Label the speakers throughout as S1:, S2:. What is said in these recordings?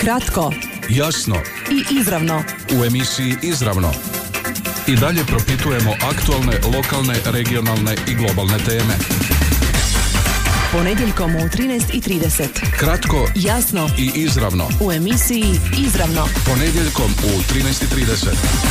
S1: Kratko,
S2: jasno
S1: i izravno.
S2: U emisiji Izravno i dalje propitujemo aktualne, lokalne, regionalne i globalne teme.
S1: Ponedjeljkom u 13:30.
S2: Kratko,
S1: jasno
S2: i izravno.
S1: U emisiji Izravno.
S2: Ponedjeljkom u 13:30.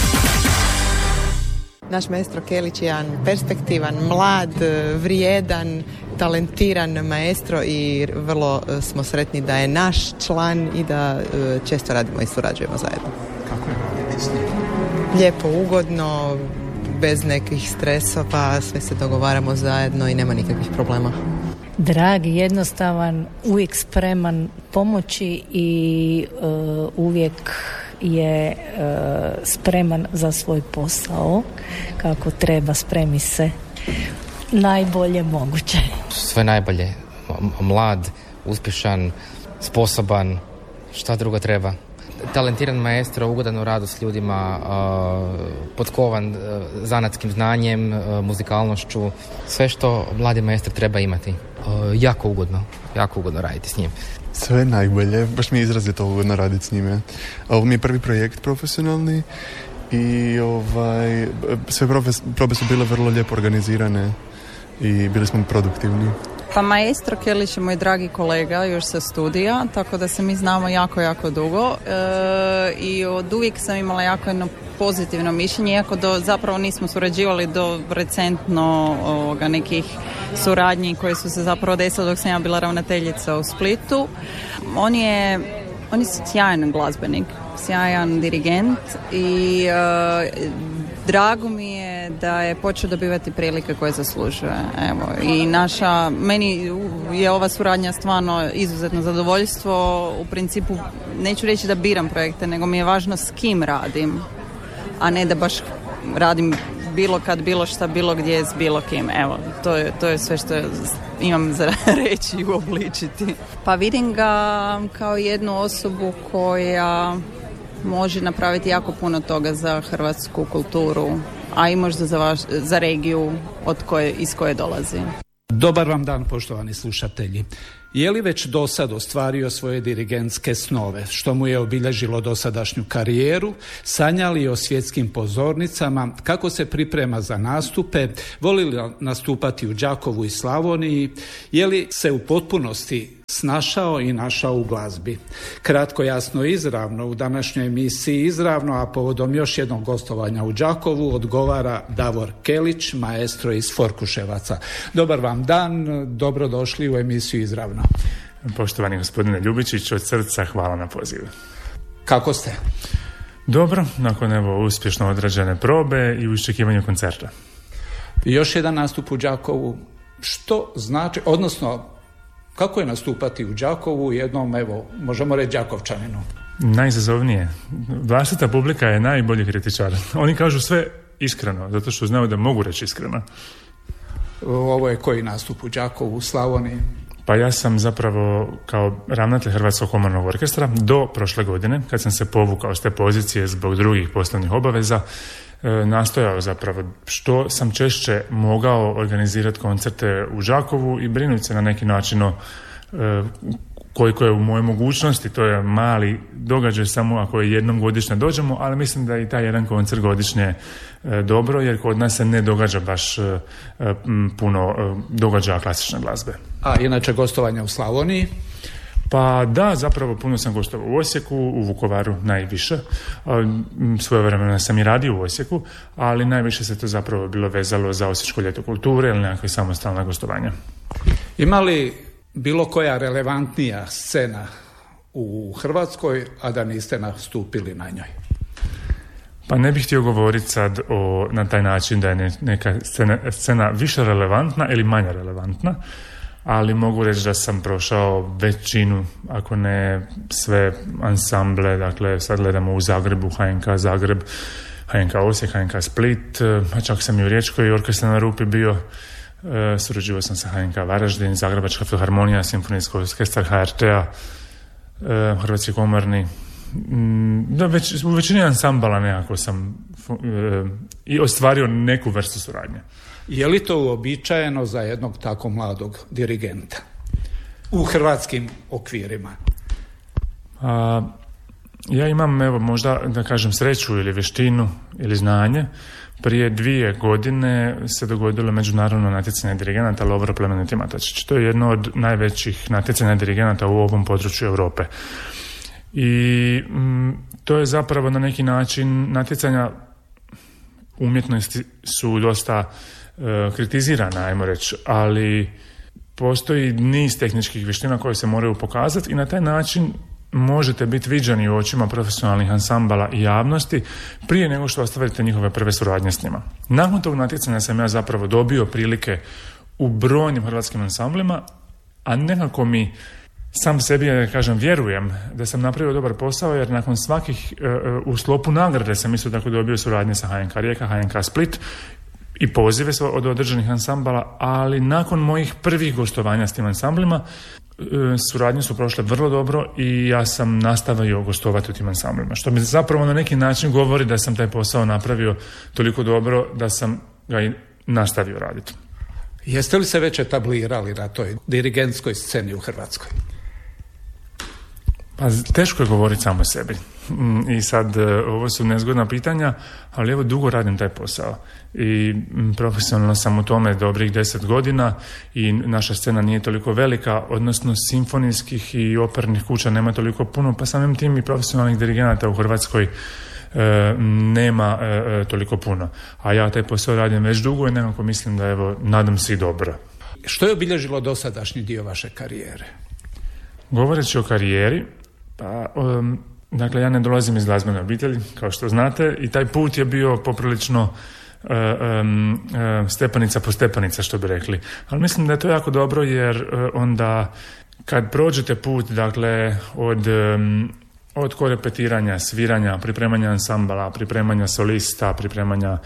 S3: Naš maestro Kelić je jedan perspektivan, mlad, vrijedan, talentiran maestro i vrlo smo sretni da je naš član i da često radimo i surađujemo zajedno.
S4: Kako je raditi s njim?
S3: Lijepo, ugodno, bez nekih stresova, sve se dogovaramo zajedno i nema nikakvih problema.
S5: Drag, jednostavan, uvijek spreman pomoći i uvijek je spreman za svoj posao kako treba, spremi se najbolje moguće.
S6: Sve najbolje, mlad, uspješan, sposoban, šta drugo treba. Talentiran maestro, ugodan u radu s ljudima, potkovan zanatskim znanjem, muzikalnošću, sve što mladi maestro treba imati. Jako ugodno raditi s njim.
S4: Sve najbolje, baš mi je izrazito ugodno raditi s njime. Ovo mi je prvi projekt profesionalni i sve probe su bile vrlo lijepo organizirane i bili smo produktivni.
S7: Pa maestro Kelić je moj dragi kolega još sa studija, tako da se mi znamo jako dugo i od uvijek sam imala jako jedno pozitivno mišljenje, iako zapravo nismo surađivali do recentno nekih suradnji koje su se zapravo desile dok sam ja bila ravnateljica u Splitu. On je sjajan glazbenik, sjajan dirigent i drago mi je da je počeo dobivati prilike koje zaslužuje. Evo, i meni je ova suradnja stvarno izuzetno zadovoljstvo. U principu neću reći da biram projekte, nego mi je važno s kim radim, a ne da baš radim bilo kad, bilo šta, bilo gdje s bilo kim. Evo, to je sve što imam za reći i uobličiti. Pa vidim ga kao jednu osobu koja može napraviti jako puno toga za hrvatsku kulturu, a i možda za regiju iz koje dolazi.
S8: Dobar vam dan, poštovani slušatelji. Je li već do sad ostvario svoje dirigentske snove, što mu je obilježilo dosadašnju karijeru, sanja li o svjetskim pozornicama, kako se priprema za nastupe, voli li nastupati u Đakovu i Slavoniji, je li se u potpunosti snašao i našao u glazbi? Kratko, jasno, izravno u današnjoj emisiji Izravno, a povodom još jednog gostovanja u Đakovu, odgovara Davor Kelić, maestro iz Forkuševaca. Dobar vam dan, dobrodošli u emisiju Izravno.
S9: Poštovani gospodine Ljubičić, od srca hvala na pozivu.
S8: Kako ste?
S9: Dobro, nakon uspješno odrađene probe i u iščekivanju koncerta.
S8: Još jedan nastup u Đakovu. Što znači, odnosno kako je nastupati u Đakovu jednom, možemo reći, Đakovčaninu?
S9: Najizazovnije. Vlastita publika je najbolji kritičar. Oni kažu sve iskreno, zato što znaju da mogu reći iskreno.
S8: Ovo je koji nastup u Đakovu, u Slavoniji?
S9: Pa ja sam zapravo kao ravnatelj Hrvatskog komornog orkestra do prošle godine, kad sam se povukao s te pozicije zbog drugih poslovnih obaveza, nastojao zapravo što sam češće mogao organizirati koncerte u Đakovu i brinuti se na neki način koliko je u mojoj mogućnosti. To je mali događaj, samo ako je jednom godišnje dođemo, ali mislim da je i taj jedan koncert godišnje dobro, jer kod nas se ne događa baš puno događaja klasične glazbe.
S8: A inače gostovanja u Slavoniji?
S9: Pa da, zapravo puno sam gostovao u Osijeku, u Vukovaru najviše. Svojevremeno sam i radio u Osijeku, ali najviše se to zapravo bilo vezalo za Osječko ljeto kulture ili nekakve samostalna gostovanja.
S8: Ima li bilo koja relevantnija scena u Hrvatskoj, a da niste nastupili na njoj?
S9: Pa ne bih htio govoriti sad na taj način da je neka scena više relevantna ili manje relevantna, ali mogu reći da sam prošao većinu, ako ne sve ansamble, dakle sad gledamo u Zagrebu, HNK Zagreb, HNK Osijek, HNK Split, a čak sam i u Riječkoj orkestra na Rupi bio, surađivao sam sa HNK Varaždin, Zagrebačka filharmonija, Simfonijski orkestar HRT-a, Hrvatski komorni. Da, u većini ansambala nekako sam i ostvario neku vrstu suradnje.
S8: Je li to uobičajeno za jednog tako mladog dirigenta u hrvatskim okvirima?
S9: Ja imam, evo, možda da kažem sreću ili vještinu ili znanje. Prije 2 godine se dogodilo međunarodno natjecanje dirigenata Lovro Plemeniti Matačić. To je jedno od najvećih natjecanja dirigenata u ovom području Europe. I to je zapravo na neki način natjecanja umjetnosti su dosta kritizirana, ajmo reći, ali postoji niz tehničkih vještina koje se moraju pokazati i na taj način možete biti viđani u očima profesionalnih ansambala i javnosti prije nego što ostvarite njihove prve suradnje s njima. Nakon tog natjecanja sam ja zapravo dobio prilike u brojnim hrvatskim ansamblima, a nekako mi sam sebi, da kažem, vjerujem da sam napravio dobar posao, jer nakon svakih u sklopu nagrade sam isto tako dobio suradnje sa HNK Rijeka, HNK Split i pozive od određenih ansambala, ali nakon mojih prvih gostovanja s tim ansamblima suradnje su prošle vrlo dobro i ja sam nastavio gostovati u tim ansamblima, što mi zapravo na neki način govori da sam taj posao napravio toliko dobro da sam ga i nastavio raditi.
S8: Jeste li se već etablirali na toj dirigentskoj sceni u Hrvatskoj?
S9: Pa teško je govoriti samo o sebi. I sad, ovo su nezgodna pitanja, ali evo dugo radim taj posao. I profesionalno sam u tome dobrih 10 godina i naša scena nije toliko velika, odnosno simfonijskih i opernih kuća nema toliko puno, pa samim tim i profesionalnih dirigenata u Hrvatskoj nema toliko puno. A ja taj posao radim već dugo i nekako mislim da, evo, nadam se i dobro.
S8: Što je obilježilo dosadašnji dio vaše karijere?
S9: Govoreći o karijeri, pa, dakle, ja ne dolazim iz glazbene obitelji, kao što znate, i taj put je bio poprilično stepenica po stepenica, što bi rekli. Ali mislim da je to jako dobro, jer onda kad prođete put, dakle, od korepetiranja, sviranja, pripremanja ansambala, pripremanja solista, pripremanja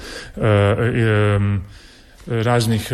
S9: raznih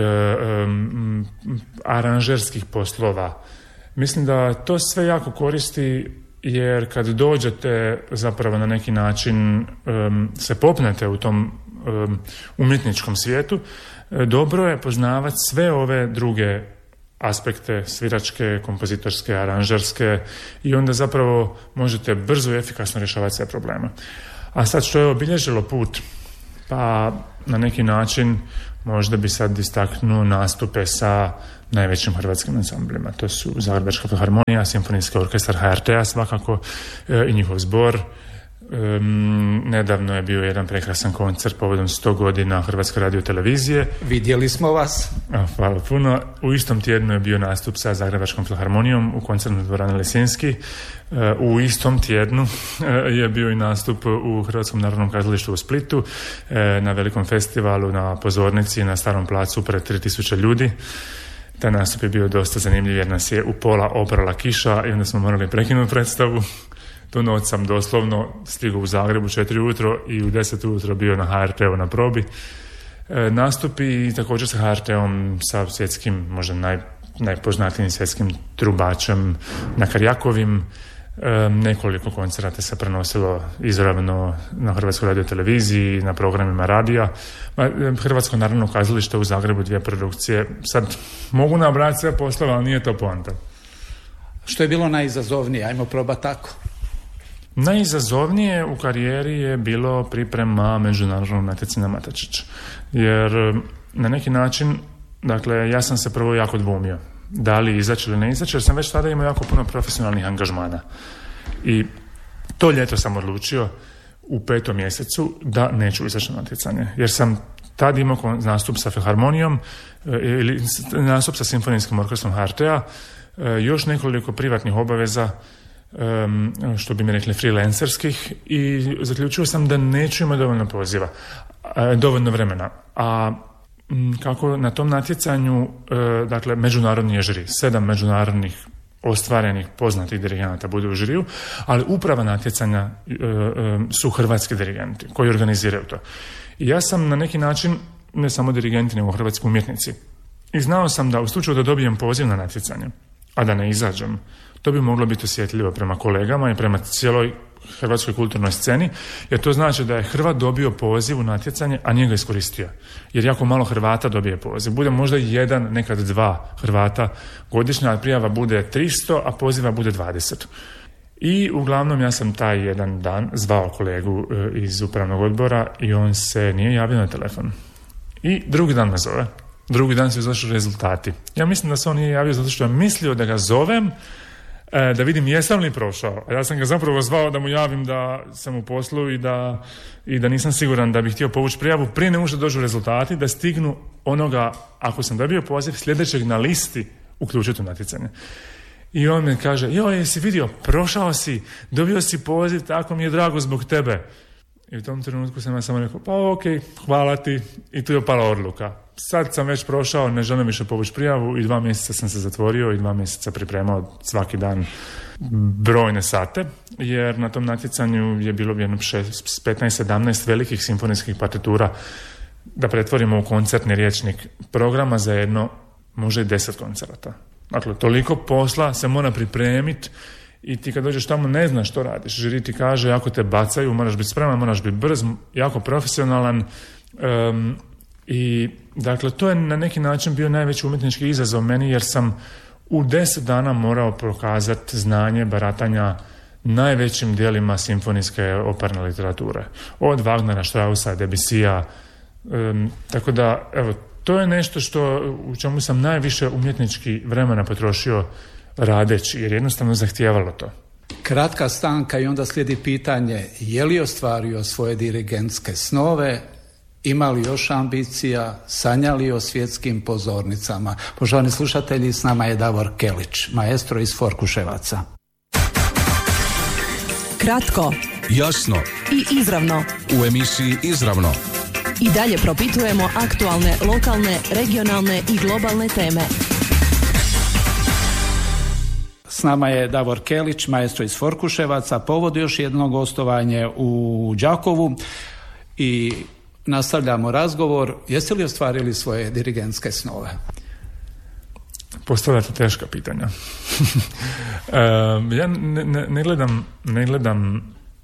S9: aranžerskih poslova, mislim da to sve jako koristi, jer kad dođete zapravo na neki način se popnete u tom umjetničkom svijetu, dobro je poznavati sve ove druge aspekte sviračke, kompozitorske, aranžerske i onda zapravo možete brzo i efikasno rješavati sve probleme. A sad što je obilježilo put? Pa na neki način možda bi sad istaknuo nastupe sa najvećim hrvatskim ansamblima. To su Zagrebačka filharmonija, Simfonijski orkestar HRT-a svakako i njihov zbor. Nedavno je bio jedan prekrasan koncert povodom 100 godina Hrvatske radiotelevizije.
S8: Vidjeli smo vas.
S9: Hvala puno. U istom tjednu je bio nastup sa Zagrebačkom filharmonijom u koncertnoj dvorani Lisinski. U istom tjednu je bio i nastup u Hrvatskom narodnom kazalištu u Splitu na velikom festivalu na pozornici na Starom placu pred 3000 ljudi. Taj nastup je bio dosta zanimljiv jer nas je u pola oprala kiša i onda smo morali prekinuti predstavu. Tu noć sam doslovno stigao u Zagrebu 4 ujutro i u 10 ujutro bio na HRT-u na probi. Nastupi također sa HRT-om, sa svjetskim, možda najpoznatijim svjetskim trubačem na Karjakovim. Nekoliko koncerata se prenosilo izravno na Hrvatskoj radioteleviziji, na programima radija. Hrvatsko narodno kazalište u Zagrebu 2 produkcije. Sad mogu nabrati sve poslove, ali nije to poanta.
S8: Što je bilo najizazovnije? Ajmo probati tako.
S9: Najizazovnije u karijeri je bilo priprema međunarodnog natjecanja Matačić. Jer na neki način, dakle, ja sam se prvo jako dvomio da li izaći ili ne izaći, jer sam već tada imao jako puno profesionalnih angažmana. I to ljeto sam odlučio u 5. mjesecu da neću izaći na natjecanje. Jer sam tad imao nastup sa filharmonijom ili nastup sa simfonijskim orkestrom HRT-a, još nekoliko privatnih obaveza, što bi mi rekli freelancerskih, i zaključio sam da neću imati dovoljno poziva, dovoljno vremena. A kako na tom natjecanju, dakle, međunarodni je žiri, 7 međunarodnih ostvarenih poznatih dirigenata bude u žiriju, ali uprava natjecanja su hrvatski dirigenti koji organiziraju to. I ja sam na neki način, ne samo dirigenti, nego hrvatski umjetnici. I znao sam da u slučaju da dobijem poziv na natjecanje, a da ne izađem, to bi moglo biti osjetljivo prema kolegama i prema cijeloj hrvatskoj kulturnoj sceni, jer to znači da je Hrvat dobio poziv u natjecanje, a nije ga iskoristio. Jer jako malo Hrvata dobije poziv. Bude možda 1, nekad 2 Hrvata godišnja, a prijava bude 300, a poziva bude 20. I uglavnom ja sam taj jedan dan zvao kolegu iz upravnog odbora i on se nije javio na telefon. I drugi dan me zove. Drugi dan su izašli rezultati. Ja mislim da se on nije javio zato što je mislio da ga zovem da vidim jesam li prošao. A ja sam ga zapravo zvao da mu javim da sam u poslu i da nisam siguran da bih htio povući prijavu prije nego što dođu rezultati, da stignu onoga, ako sam dobio poziv, sljedećeg na listi uključiti u natjecanje. I on mi kaže, jesi vidio, prošao si, dobio si poziv, tako mi je drago zbog tebe. I u tom trenutku sam ja samo rekao, pa ok, hvala ti, i tu je pala odluka. Sad sam već prošao, ne želim više povući prijavu i 2 mjeseca sam se zatvorio i 2 mjeseca pripremao svaki dan brojne sate, jer na tom natjecanju je bilo jedno 15-17 velikih simfonijskih partitura da pretvorimo u koncertni rječnik programa za jedno, možda i 10 koncerata. Dakle, toliko posla se mora pripremiti i ti kad dođeš tamo ne znaš što radiš. Žiri ti kaže, ako te bacaju, moraš biti spreman, moraš biti brz, jako profesionalan. I dakle, to je na neki način bio najveći umjetnički izazov meni, jer sam u 10 dana morao prokazati znanje baratanja najvećim dijelima simfonijske operne literature. Od Wagnera, Straussa, Debussya. Tako da, evo, to je nešto u čemu sam najviše umjetnički vremena potrošio radeći, jer jednostavno zahtijevalo to.
S8: Kratka stanka i onda slijedi pitanje, je li ostvario svoje dirigentske snove, ima li još ambicija, sanja li o svjetskim pozornicama? Poštovani slušatelji, s nama je Davor Kelić, maestro iz Forkuševaca.
S1: Kratko,
S2: jasno
S1: i izravno.
S2: U emisiji Izravno
S1: I dalje propitujemo aktualne, lokalne, regionalne i globalne teme.
S8: S nama je Davor Kelić, maestro iz Forkuševaca, povod još jedno gostovanje u Đakovu i nastavljamo razgovor. Jeste li ostvarili svoje dirigentske snove?
S9: Postavljate teška pitanja. Ja ne gledam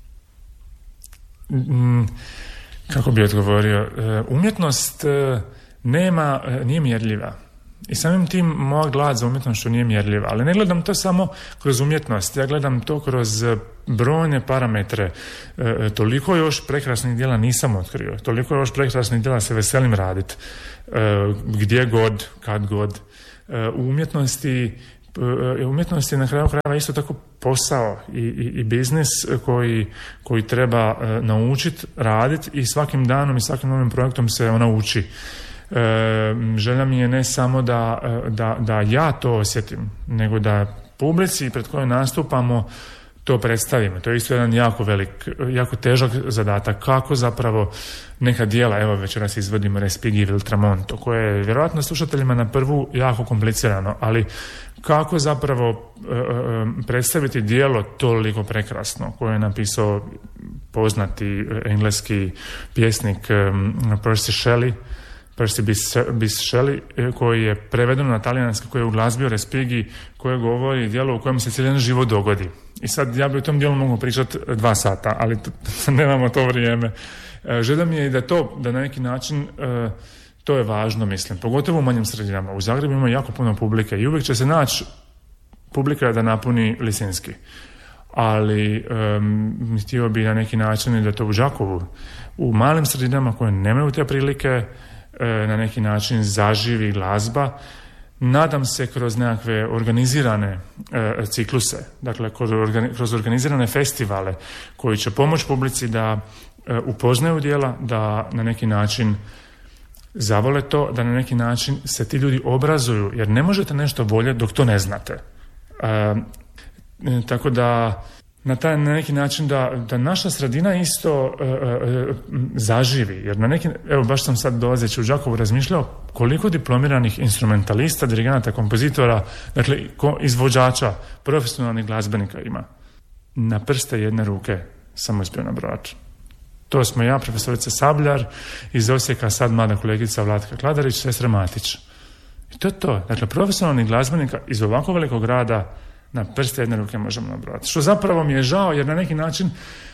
S9: kako bi odgovorio, umjetnost nije mjerljiva. I samim tim moja glad za umjetnošću nije mjerljiva. Ali ne gledam to samo kroz umjetnost, ja gledam to kroz brojne parametre. Toliko još prekrasnih djela nisam otkrio, toliko još prekrasnih djela se veselim raditi. Gdje god, kad god. U umjetnosti je na kraju krajeva isto tako posao i biznis koji treba naučiti raditi i svakim danom i svakim novim projektom se ona uči. Želja mi je ne samo da ja to osjetim, nego da publici pred kojom nastupamo to predstavimo. To je isto jedan jako težak zadatak. Kako zapravo neka djela, evo večeras izvodimo Respighi il tramonto, koje je vjerojatno slušateljima na prvu jako komplicirano, ali kako zapravo predstaviti djelo toliko prekrasno koje je napisao poznati engleski pjesnik Percy Bysshe Shelley, koji je prevedeno na talijanski, koji je uglazbio Respighi, koji govori djelo u kojem se cijeli život dogodi. I sad ja bi o tom djelu mogu pričati 2 sata, ali nemamo to vrijeme. Želja mi je i da na neki način to je važno, mislim, pogotovo u manjim sredinama. U Zagrebu ima jako puno publike i uvijek će se naći publika da napuni Lisinski. Ali htio bi na neki način i da to u Đakovu, u malim sredinama koje nemaju te prilike, na neki način zaživi glazba. Nadam se kroz nekakve organizirane cikluse, dakle kroz organizirane festivale koji će pomoći publici da upoznaju djela, da na neki način zavole to, da na neki način se ti ljudi obrazuju, jer ne možete nešto voljeti dok to ne znate. Tako da na neki način da naša sredina isto zaživi, jer evo baš sam sad dolazeći u Đakovu razmišljao koliko diplomiranih instrumentalista, dirigenata, kompozitora, dakle izvođača, profesionalnih glazbenika ima. Na prste jedne ruke sam uspio nabrojati. To smo ja, profesorica Sabljar, iz Osijeka sad mlada kolegica Vlatka Kladarić, sestra Matić. I to je to. Dakle, profesionalnih glazbenika iz ovako velikog grada na prste jedne ruke možemo nabrojati. Što zapravo mi je žao, jer na neki način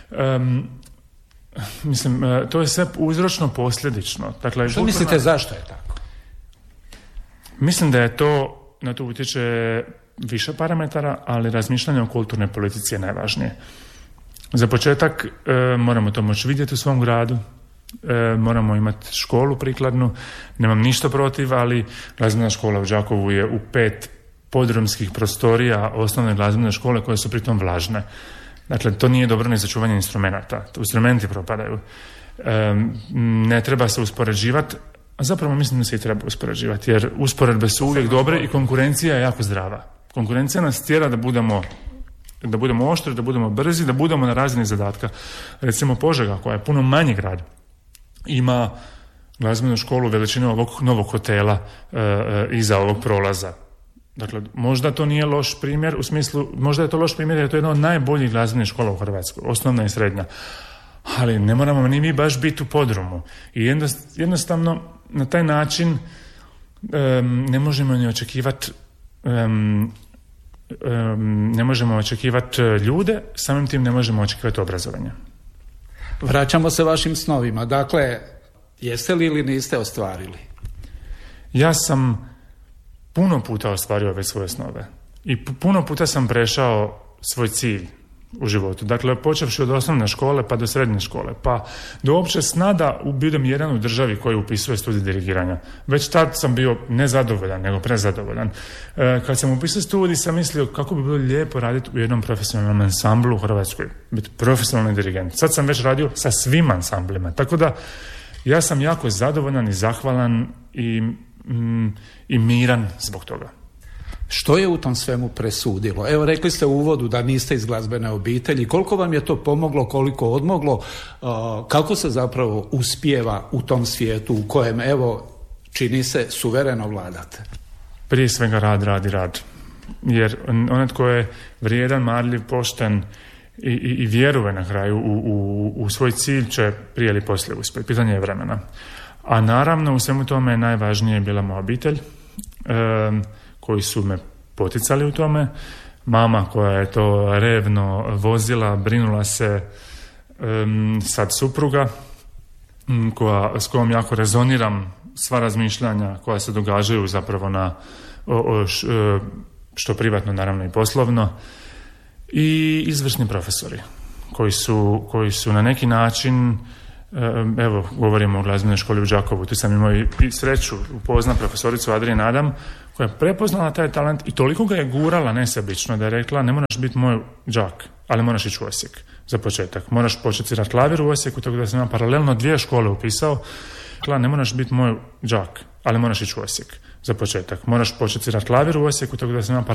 S9: to je sve uzročno posljedično. Dakle,
S8: što mislite zašto je tako?
S9: Mislim da je to, na to utječe više parametara, ali razmišljanje o kulturnoj politici je najvažnije. Za početak moramo to moći vidjeti u svom gradu, moramo imati školu prikladnu, nemam ništa protiv, ali glazbena škola u Đakovu je u 5 podrumskih prostorija osnovne glazbene škole koje su pritom vlažne. Dakle, to nije dobro ni za čuvanje instrumenata. Instrumenti propadaju. Ne treba se uspoređivati, a zapravo mislim da se i treba uspoređivati, jer usporedbe su uvijek dobre i konkurencija je jako zdrava. Konkurencija nas tjera da budemo oštri, da budemo brzi, da budemo na razini zadatka. Recimo Požega, koja je puno manji grad, ima glazbenu školu veličine ovog novog hotela iza ovog prolaza. Dakle, možda to nije loš primjer, u smislu, možda je to loš primjer jer je to jedna od najboljih glazbenih škola u Hrvatskoj, osnovna i srednja. Ali ne moramo ni mi baš biti u podrumu. I jednostavno, na taj način ne možemo ni očekivati ne možemo očekivati ljude, samim tim ne možemo očekivati obrazovanje.
S8: Vraćamo se vašim snovima. Dakle, jeste li ili niste ostvarili?
S9: Ja sam puno puta ostvario već svoje snove. I puno puta sam prešao svoj cilj u životu. Dakle, počevši od osnovne škole pa do srednje škole, pa do uopće sna da budem jedan u državi koji upisuje studij dirigiranja. Već tad sam bio nezadovoljan, nego prezadovoljan. Kad sam upisao studij sam mislio kako bi bilo lijepo raditi u jednom profesionalnom ansamblu u Hrvatskoj, biti profesionalni dirigent. Sad sam već radio sa svim ansamblima, tako da ja sam jako zadovoljan i zahvalan i miran zbog toga.
S8: Što je u tom svemu presudilo? Evo, rekli ste u uvodu da niste iz glazbene obitelji. Koliko vam je to pomoglo, koliko odmoglo? Kako se zapravo uspijeva u tom svijetu u kojem, evo, čini se, suvereno vladate?
S9: Prije svega rad. Jer onaj tko je vrijedan, marljiv, pošten i vjeruje na kraju u svoj cilj će prije ili poslije uspjeti. Pitanje je vremena. A naravno u svemu tome najvažnije je bila moja obitelj, koji su me poticali u tome. Mama koja je to revno vozila, brinula se, sad supruga s kojom jako rezoniram sva razmišljanja koja se događaju zapravo na što privatno naravno i poslovno, i izvrsni profesori koji su na neki način, evo govorimo o glazbenoj školi u Đakovu, tu sam imao i sreću upoznat profesoricu Adrian Adam koja je prepoznala taj talent i toliko ga je gurala nesebično da je rekla ne moraš biti moj đak, ali moraš ići u Osijek za početak. Moraš početi svirati klavir u Osijeku, tako da sam ja paralelno 2 škole upisao. Ne moraš biti moj đak, ali moraš ići u Osijek za početak. Moraš početi svirati klavir u Osijeku, tako da sam ja